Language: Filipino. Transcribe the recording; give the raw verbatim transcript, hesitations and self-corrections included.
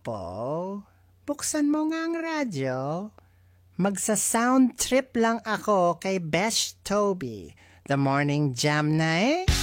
Apo, buksan mo nga ang radyo. Magsa-sound trip lang ako kay Besh Toby. The Morning Jam na eh.